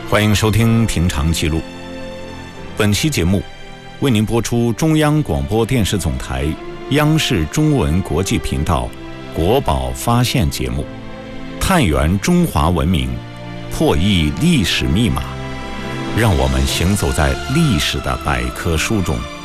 欢迎收听平常记录。本期节目为您播出中央广播电视总台央视中文国际频道国宝发现节目，探源中华文明，破译历史密码，让我们行走在历史的百科书中。